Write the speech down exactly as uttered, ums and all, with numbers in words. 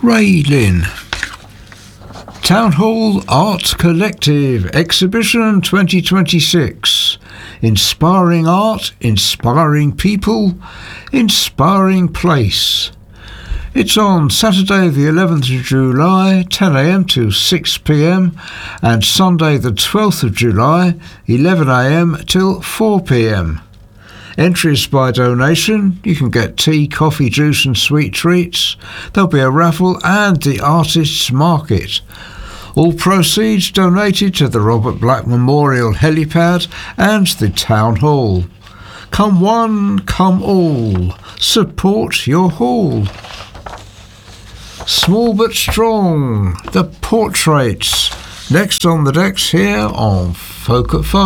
Ray Lynn. Town Hall Art Collective Exhibition twenty twenty-six. Inspiring art, inspiring people, inspiring place. It's on Saturday the eleventh of July, ten a m to six p m, and Sunday the twelfth of July, eleven a m till four p m. Entries by donation. You can get tea, coffee, juice and sweet treats. There'll be a raffle and the artists' market. All proceeds donated to the Robert Black Memorial Helipad and the Town Hall. Come one, come all. Support your hall. Small but strong. The portraits. Next on the decks here on Folk at Five.